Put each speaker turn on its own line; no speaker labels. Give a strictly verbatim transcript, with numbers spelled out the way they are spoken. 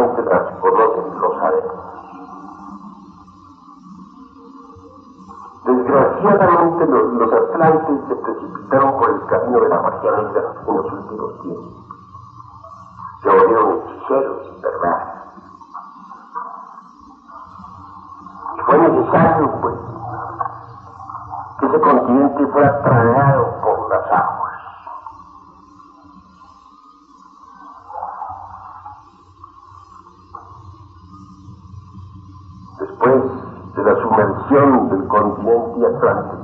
solamente las conocen y lo saben. Desgraciadamente los, los atlantes se precipitaron por el camino de la magia negra en los últimos tiempos. Se volvieron hechiceros, ¿verdad? Y fue necesario, pues, que ese continente fuera tragado por las aguas. Después de la sumersión del continente atlántico,